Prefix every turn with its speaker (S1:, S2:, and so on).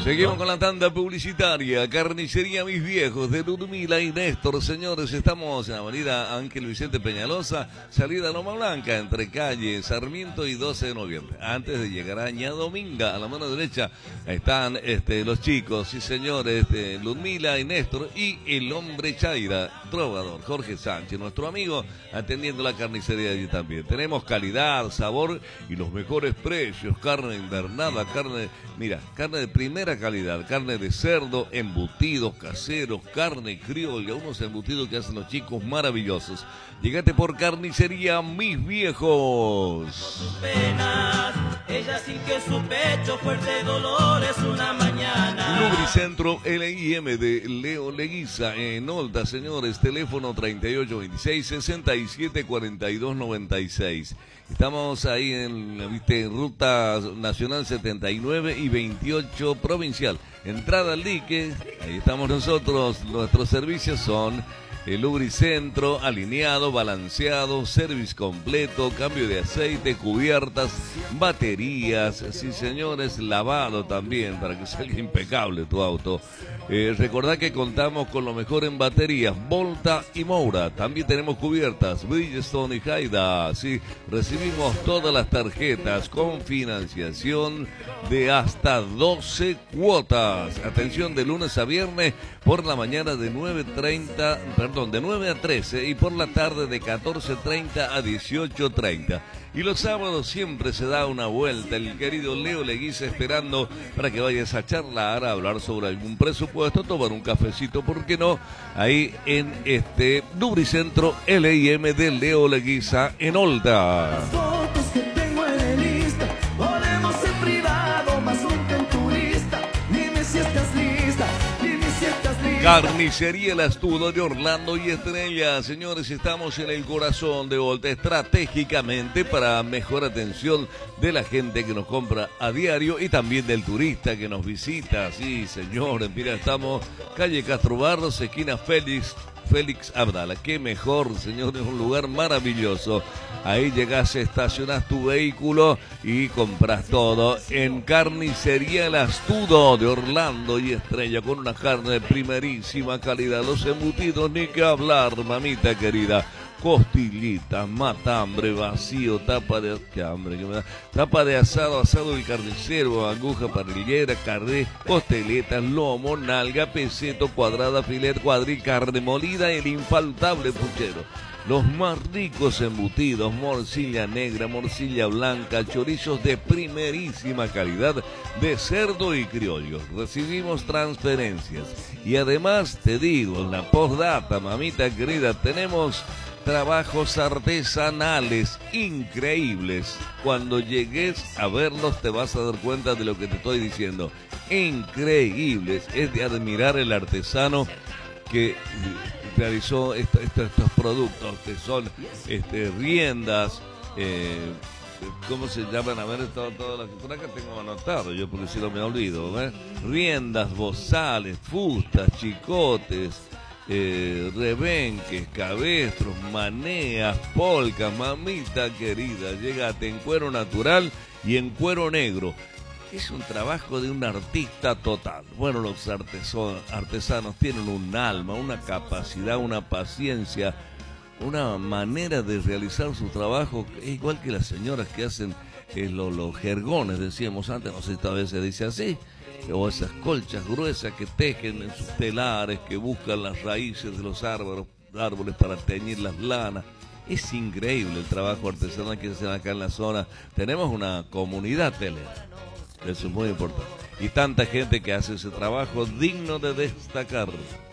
S1: Seguimos con la tanda publicitaria. Carnicería Mis Viejos de Ludmila y Néstor. Señores, estamos en la avenida Ángel Vicente Peñalosa, salida Loma Blanca, entre calle Sarmiento y 12 de noviembre. Antes de llegar a Ñadominga, a la mano derecha, están los chicos, sí señores, Ludmila y Néstor, y el hombre Chaira, trovador, Jorge Sánchez, nuestro amigo, atendiendo la carnicería allí también. Tenemos calidad, sabor y los mejores precios. Carne invernada, carne de primera calidad, carne de cerdo, embutidos caseros, carne criolla, unos embutidos que hacen los chicos maravillosos. Llegate por Carnicería Mis Viejos.
S2: Ella sin que su pecho fuerte dolor es una mañana.
S1: Lubricentro L&M de Leo Leguiza en Olta, señores, teléfono 3826-674296. Estamos ahí en Ruta Nacional 79 y 28 Provincial. Entrada al dique, ahí estamos nosotros. Nuestros servicios son el lubricentro, alineado, balanceado, service completo, cambio de aceite, cubiertas, baterías, sí señores, lavado también para que salga impecable tu auto. Recordá que contamos con lo mejor en baterías, Volta y Moura. También tenemos cubiertas, Bridgestone y Haida. Sí, recibimos todas las tarjetas con financiación de hasta 12 cuotas. Atención, de lunes a viernes por la mañana de 9 a 13 y por la tarde de 14:30 a 18:30. Y los sábados siempre se da una vuelta el querido Leo Leguiza esperando para que vayas a charlar, a hablar sobre algún presupuesto, tomar un cafecito, ¿por qué no? Ahí en Lubricentro L&M de Leo Leguiza en Olta. Carnicería El Astudo de Orlando y Estrella. Señores, estamos en el corazón de Olta, estratégicamente para mejor atención de la gente que nos compra a diario y también del turista que nos visita. Sí, señores, mira, estamos calle Castro Barros, esquina Félix Abdala. Qué mejor, señores, un lugar maravilloso. Ahí llegás, estacionás tu vehículo y compras todo en Carnicería El Astudo de Orlando y Estrella, con una carne de primerísima calidad. Los embutidos, ni que hablar, mamita querida. Costillitas, matambre, vacío, tapa de asado, asado del carnicero, aguja parrillera, carne, costeletas, lomo, nalga, peseto, cuadrada, filet, cuadril, carne molida, el infaltable puchero. Los más ricos embutidos, morcilla negra, morcilla blanca, chorizos de primerísima calidad de cerdo y criollos. Recibimos transferencias y además te digo, en la postdata, mamita querida, tenemos trabajos artesanales increíbles. Cuando llegues a verlos te vas a dar cuenta de lo que te estoy diciendo. Increíbles. Es de admirar el artesano que realizó estos productos, que son riendas, ¿cómo se llaman? A ver, todas las... Por acá tengo anotado yo porque si no me olvido, ¿ves? Riendas, bozales, fustas, chicotes, rebenques, cabestros, maneas, polcas, mamita querida, llégate en cuero natural y en cuero negro. Es un trabajo de un artista total. Bueno, los artesanos tienen un alma, una capacidad, una paciencia, una manera de realizar su trabajo, igual que las señoras que hacen los jergones, decíamos antes, no sé si todavía se dice así, o esas colchas gruesas que tejen en sus telares, que buscan las raíces de los árboles para teñir las lanas. Es increíble el trabajo artesanal que se hace acá en la zona. Tenemos una comunidad telera, eso es muy importante, y tanta gente que hace ese trabajo digno de destacar.